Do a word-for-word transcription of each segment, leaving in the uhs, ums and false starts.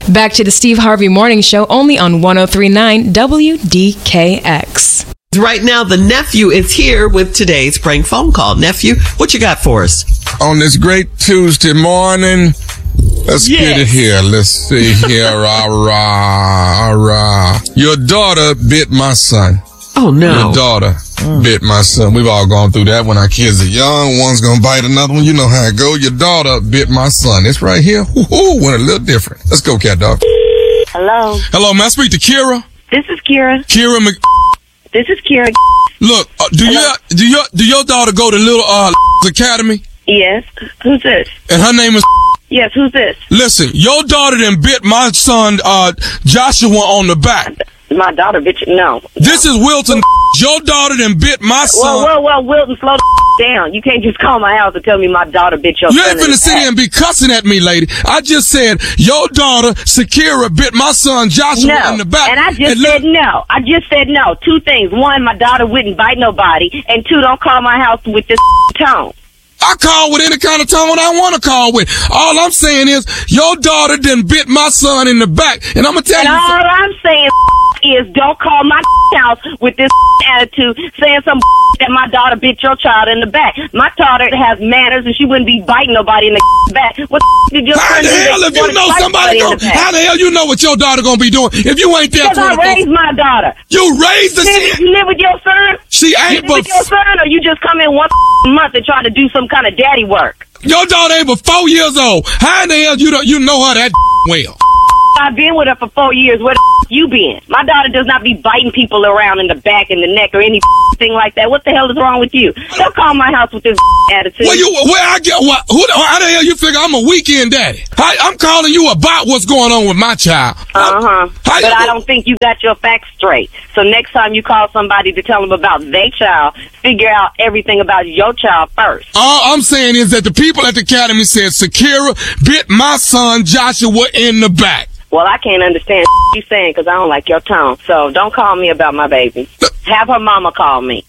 Back to the Steve Harvey Morning Show, only on one oh three point nine W D K X. Right now, the nephew is here with today's prank phone call. Nephew, what you got for us? On this great Tuesday morning, let's yes. get it here. Let's see here. Rah, rah, rah. Your daughter bit my son. Oh, no. Your daughter mm. bit my son. We've all gone through that when our kids are young. One's going to bite another one. You know how it goes. Your daughter bit my son. It's right here. Woo-hoo, went a little different. Let's go, cat dog. Hello. Hello, may I speak to Kira? This is Kira. Kira Mc... This is Kira. Look, uh, do your do your do your daughter go to Little uh Academy? Yes. Who's this? And her name is. Yes. Who's this? Listen, your daughter done bit my son uh Joshua on the back. My daughter, bitch. No. This is Wilton. Your daughter done bit my son. Well, well, well, Wilton, slow the down. You can't just call my house and tell me my daughter bit your You son. ain't finna sit here and be cussing at me, lady. I just said your daughter, Sakira, bit my son, Joshua, no. in the back. And I just and said no. I just said no. Two things. One, my daughter wouldn't bite nobody. And two, don't call my house with this tone. I call with any kind of tone I want to call with. All I'm saying is your daughter done bit my son in the back. And I'm going to tell and you. And all I'm saying is don't call my house with this attitude saying some that my daughter bit your child in the back. My daughter has manners and she wouldn't be biting nobody in the back. What did your how son the do hell if you know somebody go, how the hell you know what your daughter gonna be doing if you ain't there? Because I raised my daughter. You raised the shit. You live with your son? She ain't you live with your son, or you just come in once a month and try to do some kind of daddy work? Your daughter ain't but four years old. How in the hell you don't you know her that well? I've been with her for four years. Where the you been? My daughter does not be biting people around in the back and the neck or anything like that. What the hell is wrong with you? Don't call my house with this attitude. Well, you, where I get what? Who? How the hell you figure I'm a weekend daddy? I, I'm calling you about what's going on with my child. Uh huh. But I don't think you got your facts straight. So next time you call somebody to tell them about their child, figure out everything about your child first. All I'm saying is that the people at the academy said Sakira bit my son Joshua in the back. Well, I can't understand what you're saying because I don't like your tone. So don't call me about my baby. Have her mama call me.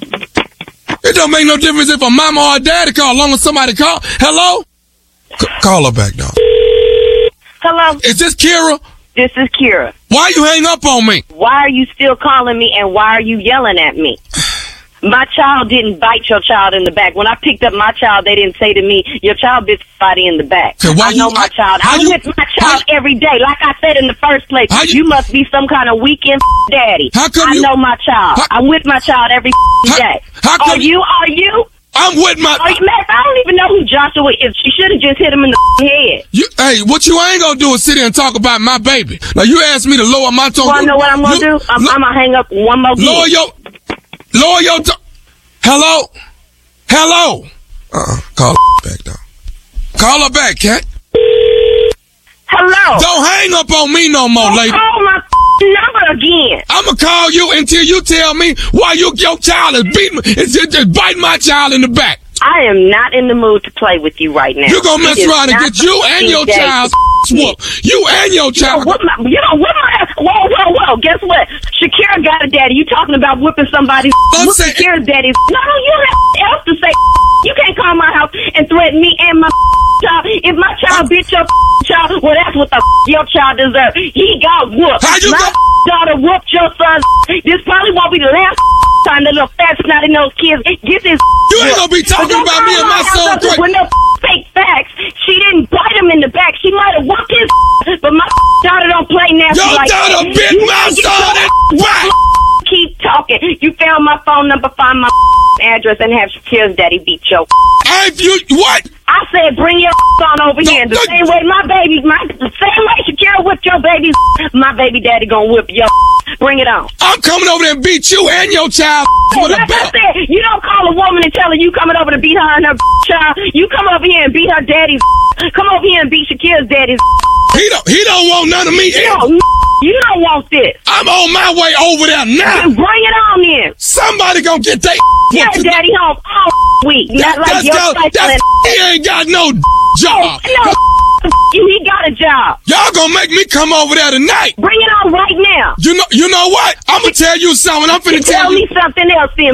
It don't make no difference if a mama or a daddy call, as long as somebody call. Hello? C- call her back, dog. Hello? Is this Kira? This is Kira. Why you hang up on me? Why are you still calling me and why are you yelling at me? My child didn't bite your child in the back. When I picked up my child, they didn't say to me, your child bit somebody in the back. So why I know you, my child. I'm you, with my child how, every day. Like I said in the first place, you, you must be some kind of weekend daddy. How come I you, know my child. How, I'm with my child every how, day. How come are you? Are you? I'm with my... Are you, Max, I don't even know who Joshua is. She should have just hit him in the head. You, hey, what you ain't gonna do is sit here and talk about my baby. Now, you asked me to lower my tone. You wanna know what I'm gonna you, do? I'm, I'm gonna hang up one more Lower game. your... Lower your... T- Hello? Hello? Uh-uh. Call her back, dog. Call her back, cat. Hello? Don't hang up on me no more, Don't lady. call my number again. I'ma call you until you tell me why you, your child is beating me, is just biting my child in the back. I am not in the mood to play with you right now. You're gonna mess around and get you and your child whooped. You and your child. You know, what my, you know, what my, whoa, whoa, whoa. Guess what? Shakira got a daddy. You talking about whipping somebody's whoop Shakira's daddy. No, you don't have else to say. You can't call my house and threaten me and my child. If my child bit your child, well, that's what the your child deserves. He got whooped. How you my got- daughter whooped your son. This probably won't be the last time the little fat snotty nose kids get this. You ain't gonna be talking about me and my son. With no fake facts. She didn't bite him in the back. She might have whooped his, but my daughter don't play nasty Your like that. daughter bit You my son in the back. Keep talking. You found my phone number, find my address, and have Shakira's daddy beat your. If you what? I said, bring your on over no, here. The no, same way my baby, my the same way Shakira whipped your baby, my baby daddy gonna whip your. Bring it on. I'm coming over there and beat you and your child with like a belt. I said, you don't call a woman and tell her you coming over to beat her and her child. You come over here and beat her daddy's. Come over here and beat Shakira's daddy's. He don't. He don't want none of me. No, you don't want this. I'm on my way over there now. Bring it on then. Somebody gonna get that. Yeah, daddy home all week. Not that, like that's your got, that's, he ain't got no job. No, you, he got a job. Y'all gonna make me come over there tonight. Bring it on right now. You know, you know what? I'm gonna tell you something. I'm finna tell, tell you. me something else then.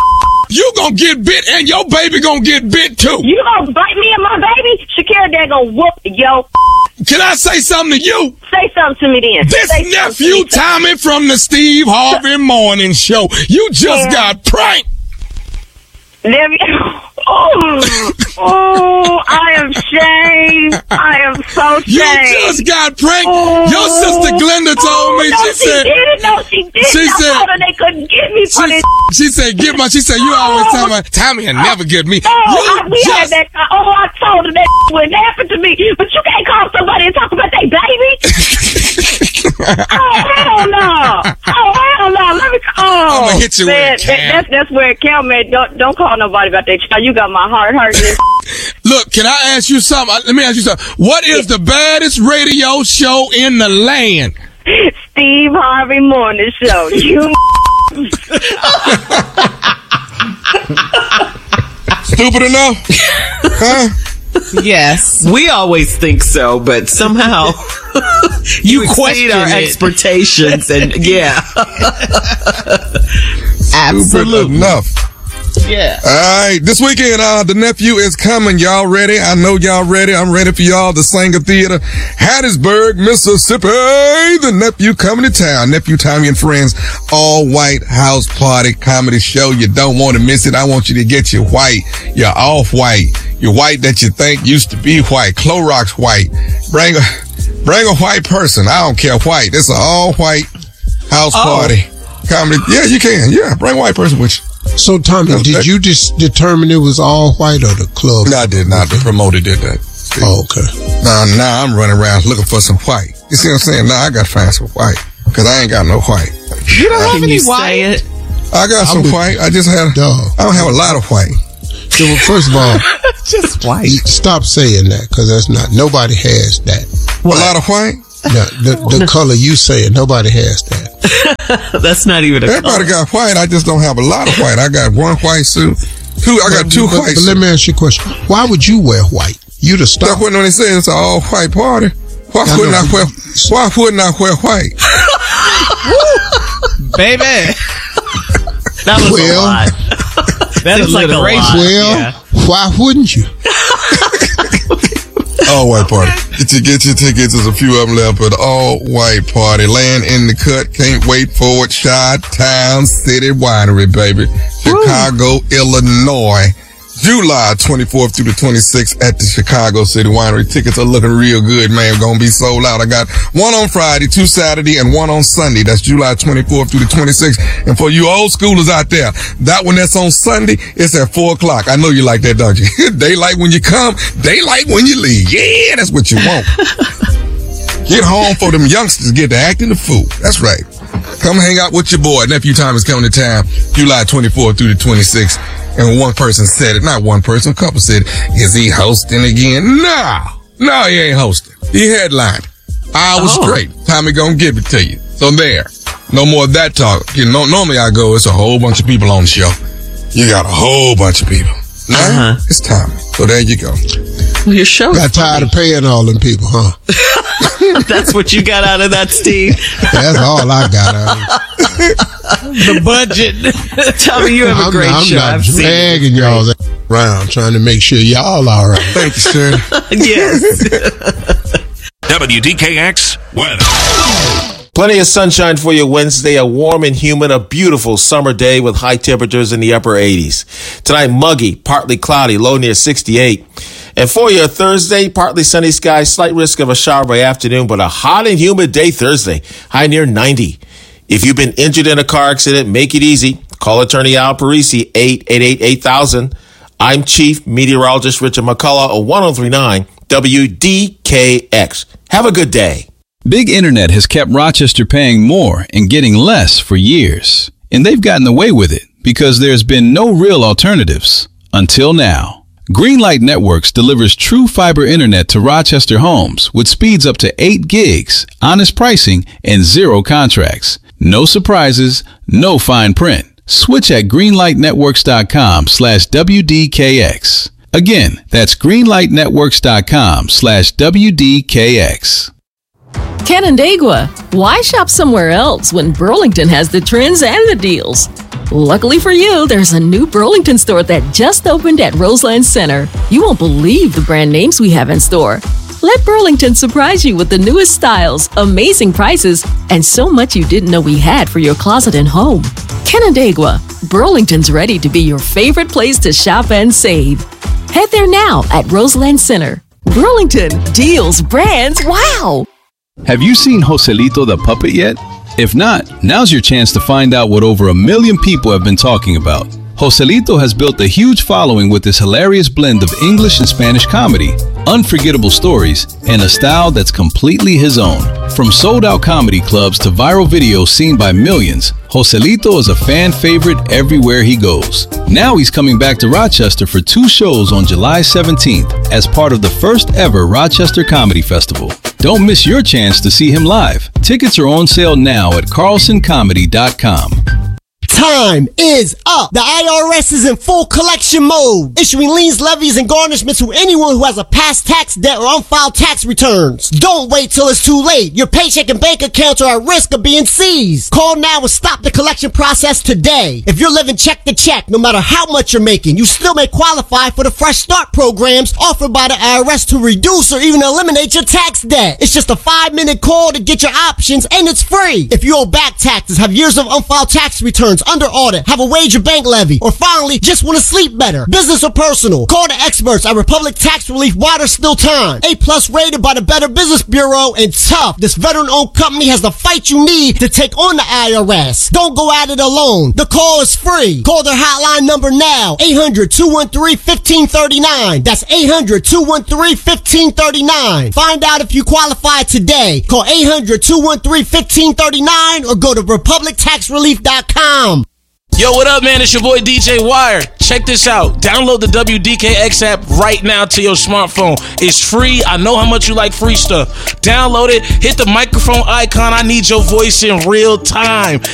You gonna get bit and your baby gonna get bit too. You gonna bite me and my baby? Shakira Dad gonna whoop yo. Can I say something to you? Say something to me then. This say nephew Tommy from the Steve Harvey Morning Show. You just yeah. got pranked. Nephew. Oh, oh, I am shamed. I am so shamed. You just got pranked. Oh, your sister Glenda told oh, me. No, she, she said, didn't. No, she didn't. She I said, told her they couldn't get me for she, this. She said, get my, she said, you always tell me, Tommy will never get me. Oh, you I, we just, had that. Oh, I told her that wouldn't happen to me. But you can't call somebody and talk about their baby. Oh, hell no. Oh, hell no. Let me call. Oh, I'm gonna hit you man, with a cam. That, that's, that's where it counts, man. Don't, don't call nobody about that child. You got my heart hurting. Look, can I ask you something? Let me ask you something. What is the baddest radio show in the land? Steve Harvey Morning Show. You Stupid enough? Huh? Yes. We always think so, but somehow you, you exceed our it. expectations, and yeah. Absolutely. Enough. Yeah. All right. This weekend, uh, the nephew is coming. Y'all ready? I know y'all ready. I'm ready for y'all. The Sanger Theater, Hattiesburg, Mississippi. The nephew coming to town. Nephew Tommy and Friends, all white house party comedy show. You don't want to miss it. I want you to get your white, your off white, your white that you think used to be white. Clorox white. Bring a, bring a white person. I don't care white. It's an all white house oh. party comedy. Yeah, you can. Yeah. Bring a white person with you. So, Tommy, no, did that, you just determine it was all white or the club? No, I did not. The promoter did that. See? Oh, okay. Now, now I'm running around looking for some white. You see what I'm saying? Now I got to find some white because I ain't got no white. You don't have Can any you white? Say it? I got some white. I just had. Dog. I don't have a lot of white. So, well, first of all, just white. Stop saying that because that's not. Nobody has that. What? A lot of white. No, the, the color you saying, nobody has that. That's not even a Everybody color. got white. I just don't have a lot of white. I got one white suit. Two. I got but, two but, white but suits. let me ask you a question. Why would you wear white? You the star. That's when they say it's an all white party. Why I wouldn't know. I wear? Why wouldn't I wear white? Baby. That was Well, a lot. That is like a lot. Well, yeah. why wouldn't you? All white party. Get your, get your tickets. There's a few of them left, but all white party. Land in the cut. Can't wait for it. Chi-Town City Winery, baby. Chicago, Woo. Illinois. July twenty-fourth through the twenty-sixth at the Chicago City Winery. Tickets are looking real good, man. Gonna be sold out. I got one on Friday, two Saturday, and one on Sunday. That's July twenty-fourth through the twenty-sixth. And for you old schoolers out there, that one that's on Sunday, it's at four o'clock. I know you like that, don't you? Daylight when you come, daylight when you leave. Yeah, that's what you want. Get home for them youngsters, get to acting the fool. That's right. Come hang out with your boy. Nephew Tom is coming to town July twenty-fourth through the twenty-sixth. And one person said it, not one person, a couple said, is he hosting again? No, no, he ain't hosting. He headlined. Hours oh. straight. Tommy gonna give it to you. So there. No more of that talk. You know, normally I go, it's a whole bunch of people on the show. You got a whole bunch of people. Now, uh-huh. it's Tommy. So there you go. Well, your show got tired of paying all them people, huh? That's what you got out of that, Steve? That's all I got out of it. The budget. Tommy, you have a I'm great not, I'm show. not I've dragging y'all around trying to make sure y'all all right. Thank you, sir. Yes. W D K X weather. Plenty of sunshine for you Wednesday, a warm and humid, a beautiful summer day with high temperatures in the upper eighties. Tonight, muggy, partly cloudy, low near sixty-eight. And for your Thursday, partly sunny skies, slight risk of a shower by afternoon, but a hot and humid day Thursday, high near ninety. If you've been injured in a car accident, make it easy. Call attorney Al Parisi, eight eight eight, eight thousand. I'm Chief Meteorologist Richard McCullough of one oh three point nine W D K X. Have a good day. Big Internet has kept Rochester paying more and getting less for years. And they've gotten away with it because there's been no real alternatives until now. Greenlight Networks delivers true fiber internet to Rochester homes with speeds up to eight gigs, honest pricing, and zero contracts. No surprises, no fine print. Switch at greenlightnetworks.com slash WDKX. Again, that's greenlightnetworks.com slash WDKX. Canandaigua, why shop somewhere else when Burlington has the trends and the deals? Luckily for you, there's a new Burlington store that just opened at Roseland Center. You won't believe the brand names we have in store. Let Burlington surprise you with the newest styles, amazing prices, and so much you didn't know we had for your closet and home. Canandaigua, Burlington's ready to be your favorite place to shop and save. Head there now at Roseland Center. Burlington, deals, brands, wow! Have you seen Joselito the puppet yet? If not, now's your chance to find out what over a million people have been talking about. Joselito has built a huge following with this hilarious blend of English and Spanish comedy, unforgettable stories, and a style that's completely his own. From sold-out comedy clubs to viral videos seen by millions, Joselito is a fan favorite everywhere he goes. Now he's coming back to Rochester for two shows on July seventeenth as part of the first ever Rochester Comedy Festival. Don't miss your chance to see him live. Tickets are on sale now at carlson comedy dot com. Time is up. The I R S is in full collection mode, issuing liens, levies, and garnishments to anyone who has a past tax debt or unfiled tax returns. Don't wait till it's too late. Your paycheck and bank accounts are at risk of being seized. Call now and stop the collection process today. If you're living check to check, no matter how much you're making, you still may qualify for the Fresh Start programs offered by the I R S to reduce or even eliminate your tax debt. It's just a five-minute call to get your options, and it's free. If you owe back taxes, have years of unfiled tax returns, under audit, have a wage or bank levy, or finally just want to sleep better, business or personal, call the experts at Republic Tax Relief while there's still time. A plus rated by the Better Business Bureau, and tough. This veteran-owned company has the fight you need to take on the I R S. Don't go at it alone. The call is free. Call their hotline number now, eight hundred, two one three, one five three nine. That's eight hundred, two one three, one five three nine. Find out if you qualify today. Call eight hundred, two one three, one five three nine or go to republic tax relief dot com. Yo, what up, man? It's your boy D J Wire. Check this out. Download the W D K X app right now to your smartphone. It's free. I know how much you like free stuff. Download it. Hit the microphone icon. I need your voice in real time.